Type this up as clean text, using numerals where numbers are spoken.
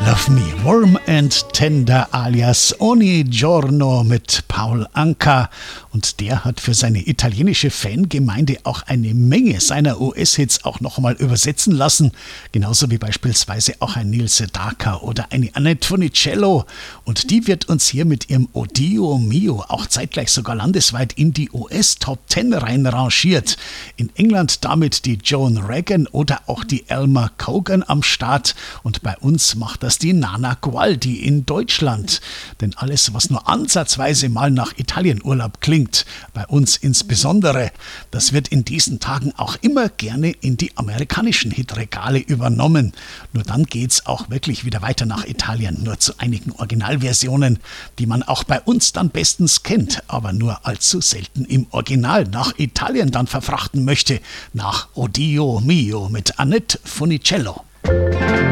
Love Me. Warm and Tender alias Ogni Giorno mit Paul Anka. Und der hat für seine italienische Fangemeinde auch eine Menge seiner US-Hits auch nochmal übersetzen lassen. Genauso wie beispielsweise auch ein Neil Sedaka oder eine Annette Funicello. Und die wird uns hier mit ihrem O Dio Mio auch zeitgleich sogar landesweit in die US-Top 10 rein rangiert. In England damit die Joan Regan oder auch die Elma Cogan am Start. Und bei uns macht das die Nana Gualdi in Deutschland. Denn alles, was nur ansatzweise mal nach Italienurlaub klingt, bei uns insbesondere, das wird in diesen Tagen auch immer gerne in die amerikanischen Hitregale übernommen. Nur dann geht's auch wirklich wieder weiter nach Italien, nur zu einigen Originalversionen, die man auch bei uns dann bestens kennt, aber nur allzu selten im Original nach Italien dann verfrachten möchte, nach O Dio Mio mit Annette Funicello.